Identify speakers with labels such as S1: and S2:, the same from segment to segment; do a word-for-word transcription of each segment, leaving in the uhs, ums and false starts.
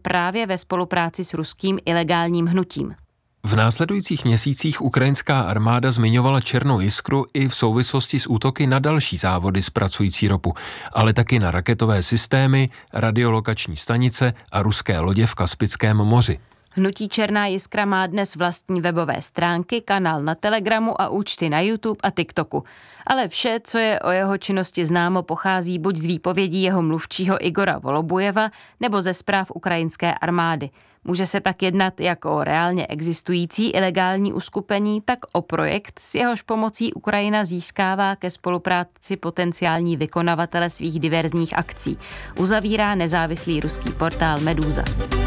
S1: právě ve spolupráci s ruským ilegálním hnutím.
S2: V následujících měsících ukrajinská armáda zmiňovala Černou Jiskru i v souvislosti s útoky na další závody zpracující ropu, ale taky na raketové systémy, radiolokační stanice a ruské lodě v Kaspickém moři.
S1: Hnutí Černá Jiskra má dnes vlastní webové stránky, kanál na Telegramu a účty na YouTube a TikToku. Ale vše, co je o jeho činnosti známo, pochází buď z výpovědí jeho mluvčího Igora Volobujeva nebo ze zpráv ukrajinské armády. Může se tak jednat jak o reálně existující ilegální uskupení, tak o projekt, s jehož pomocí Ukrajina získává ke spolupráci potenciální vykonavatele svých diverzních akcí. Uzavírá nezávislý ruský portál Meduza.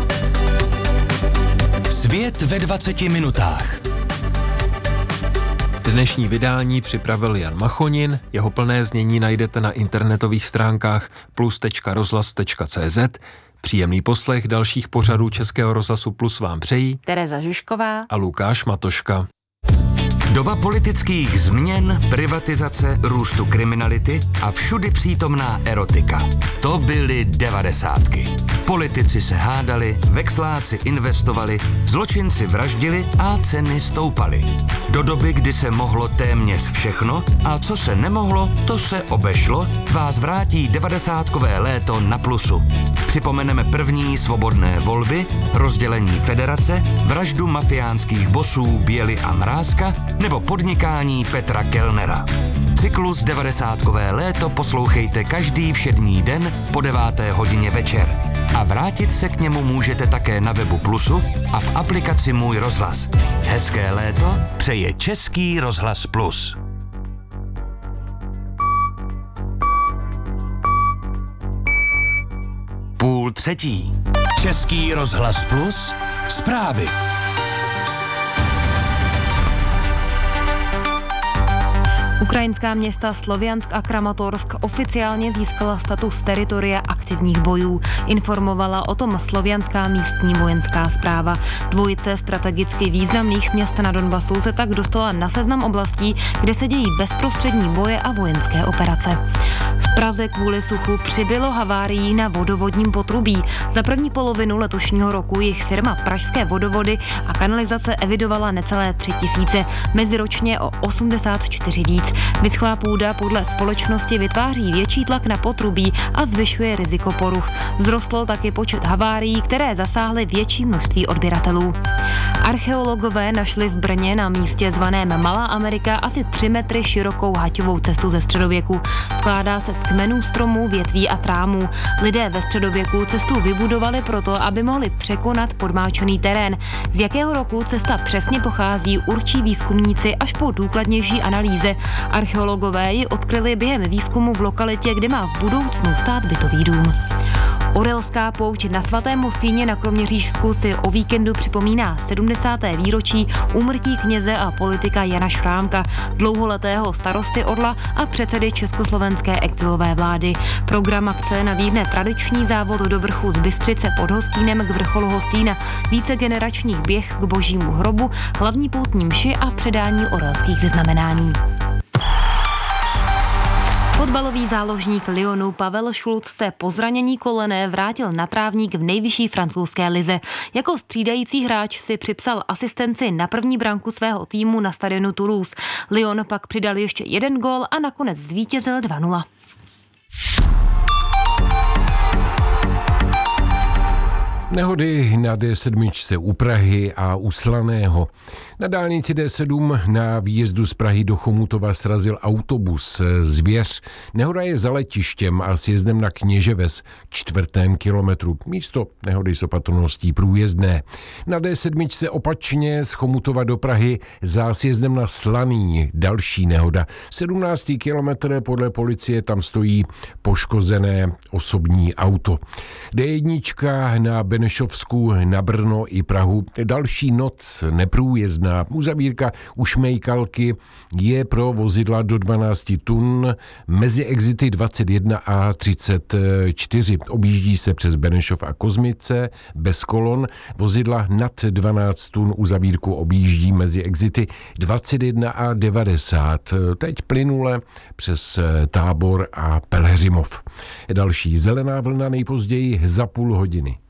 S3: Svět ve dvaceti minutách.
S2: Dnešní vydání připravil Jan Machonin, jeho plné znění najdete na internetových stránkách plus tečka rozhlas tečka cé zet. Příjemný poslech dalších pořadů Českého rozhlasu Plus vám přejí
S1: Tereza Žužková
S2: a Lukáš Matoška.
S3: Doba politických změn, privatizace, růstu kriminality a všudy přítomná erotika. To byly devadesátky. Politici se hádali, vexláci investovali, zločinci vraždili a ceny stoupaly. Do doby, kdy se mohlo téměř všechno a co se nemohlo, to se obešlo, vás vrátí devadesátkové léto na Plusu. Připomeneme první svobodné volby, rozdělení federace, vraždu mafiánských bosů Běly a Mrázka nebo podnikání Petra Kellnera. Cyklus devadesátkové léto poslouchejte každý všední den po deváté hodině večer. A vrátit se k němu můžete také na webu Plusu a v aplikaci Můj rozhlas. Hezké léto přeje Český rozhlas Plus. Půl třetí. Český rozhlas Plus. Zprávy.
S4: Ukrajinská města Sloviansk a Kramatorsk oficiálně získala status teritoria aktivních bojů. Informovala o tom slovianská místní vojenská správa. Dvojice strategicky významných měst na Donbasu se tak dostala na seznam oblastí, kde se dějí bezprostřední boje a vojenské operace. V Praze kvůli suchu přibylo havárií na vodovodním potrubí. Za první polovinu letošního roku jich firma Pražské vodovody a kanalizace evidovala necelé tři tisíce, meziročně o osmdesát čtyři víc. Vyschlá půda podle společnosti vytváří větší tlak na potrubí a zvyšuje riziko poruch. Vzrostl taky počet havárií, které zasáhly větší množství odběratelů. Archeologové našli v Brně na místě zvaném Malá Amerika asi tři metry širokou haťovou cestu ze středověku. Skládá se z kmenů stromů, větví a trámů. Lidé ve středověku cestu vybudovali proto, aby mohli překonat podmáčený terén. Z jakého roku cesta přesně pochází, určí výzkumníci až po důkladnější analýze. Archeologové ji odkryli během výzkumu v lokalitě, kde má v budoucnu stát bytový dům. Orelská pouť na Svatém Hostýně na Kroměřížsku si o víkendu připomíná sedmdesáté výročí úmrtí kněze a politika Jana Šrámka, dlouholetého starosty Orla a předsedy československé exilové vlády. Program akce nabídne tradiční závod do vrchu z Bystřice pod Hostýnem k vrcholu Hostýna, vícegenerační běh k Božímu hrobu, hlavní poutní mši a předání orelských vyznamenání. Fotbalový záložník Lyonu Pavel Schulz se po zranění kolene vrátil na trávník v nejvyšší francouzské lize. Jako střídající hráč si připsal asistenci na první branku svého týmu na stadionu Toulouse. Lyon pak přidal ještě jeden gól a nakonec zvítězil dva nula.
S5: Nehody na D sedm u Prahy a u Slaného. Na dálnici D sedm na výjezdu z Prahy do Chomutova srazil autobus Zvěř. Nehoda je za letištěm a sjezdem na Kněževes čtvrtém kilometru. Místo nehody s opatrností průjezdné. Na D sedm opačně z Chomutova do Prahy za sjezdem na Slaný další nehoda. sedmnáctý kilometr podle policie tam stojí poškozené osobní auto. D jedna na Benešovsku na Brno i Prahu další noc neprůjezdná. Uzavírka u Šmejkalky je pro vozidla do dvanáct tun mezi exity dvacet jedna a třicet čtyři. Objíždí se přes Benešov a Kozmice bez kolon. Vozidla nad dvanáct tun uzavírku objíždí mezi exity dvacet jedna a devadesát. Teď plynule přes Tábor a Pelhřimov. Další zelená vlna nejpozději za půl hodiny.